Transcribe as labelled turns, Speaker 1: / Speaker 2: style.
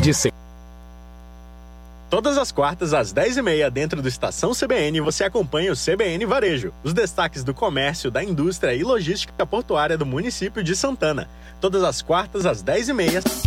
Speaker 1: de
Speaker 2: Todas as quartas, às 10h30, dentro do Estação CBN, você acompanha o CBN Varejo. Os destaques do comércio, da indústria e logística portuária do município de Santana. Todas as quartas, às 10h30.